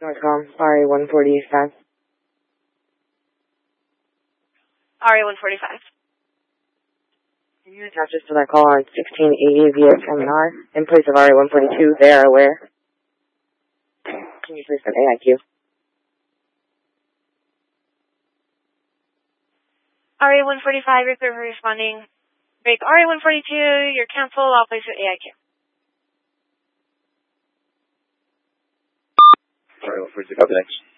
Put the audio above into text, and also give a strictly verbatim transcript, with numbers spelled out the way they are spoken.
Northcom, R A one forty-five. R A one forty-five. Can you attach us to that call on sixteen eighty via M N R in place of R A one forty-two? They are aware. Can you please send A I Q? R A one forty-five, repeat responding. Break R A one forty-two, you're canceled, I'll place with A I Q. R A one forty-two, copy, thanks.